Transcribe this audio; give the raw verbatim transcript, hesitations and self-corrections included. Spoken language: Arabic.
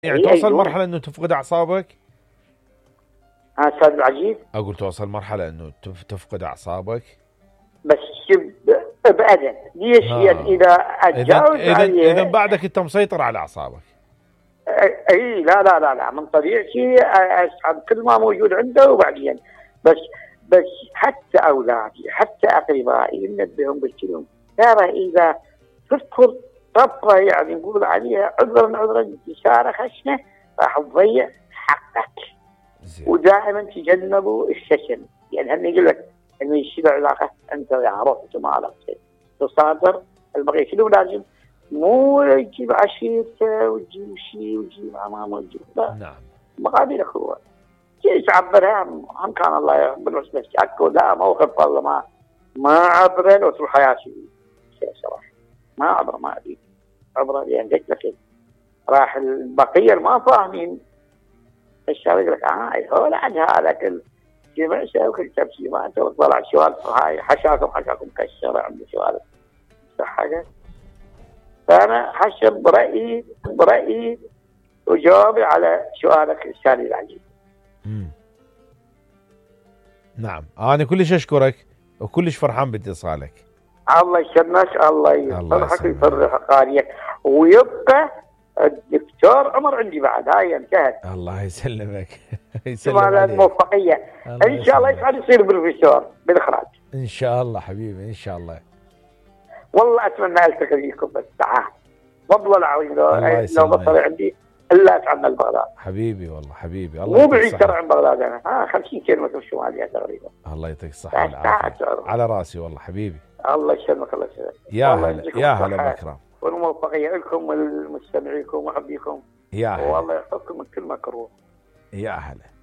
يعني توصل مرحلة انه تفقد اعصابك؟ ها استاذ العزيز، اقول توصل مرحلة انه تفقد اعصابك بس ابدا ليش؟ آه. يعني اذا اتجاوز اذا اذا اذا بعدك انت مسيطر على اعصابك. اي لا لا لا لا من طبيعتي اسحب كل ما موجود عنده وبعدين بس بس حتى اولادي حتى اقربائي ننبههم قلت لهم ترى اذا تذكر طبقه يعني نقول عليها عذرا عذرا اشاره خشنه راح تضيع حقك. زي. ودائما تجنبوا الشتم، يعني هم يقول لك انه يشيل علاقه انت يا رحت ما عرفت تصادر البقيه كلهم لازم مو يجيب عشيرته ويجيب شيء ويجيب امامه ويجيب لا. نعم. مقابل اخوه كيف تعبرها هم كان الله يقبل بس بس اكو لا موقف والله ما ما عبره لو تروح حياتي شيء صراحه ما عبره ما ادري عبره لان قلت لك راح البقيه ما فاهمين الشباب يقول لك اه هو عاد هذا كل شيء ما يسوي وكل تمشي ما انت طلع سؤال هاي حشاكم حشاكم كسر عنده سؤال صح حاجه. فأنا حسب برأيي برأيي وجوابي على سؤالك الثاني العزيز. نعم أنا كلش أشكرك وكلش فرحان باتصالك. الله يسلمك الله يفرحك ويفرح قاريك ويبقى الدكتور عمر عندي بعد هاي انتهت. الله يسلمك. يسلم على الموفقية إن شاء الله يسعد يصير بروفيسور بالإخراج. إن شاء الله حبيبي إن شاء الله. والله أتمنى ألتقي بكم بالساعة والله العظيم لو لو بطل عندي الا اسعدنا البغداد حبيبي والله حبيبي الله مو بعيد ترى عن بغداد انا ها خمسين كيلومتر شماليه تقريبا. الله يعطيك الصحه والعافيه على راسي والله حبيبي. الله يسلمك الله يسلمك يا هلا يا هلا بكرم والموفقيه لكم ولمستمعيكم ومحبيكم يا هلا والله يحفظكم من كل مكروه. يا هلا.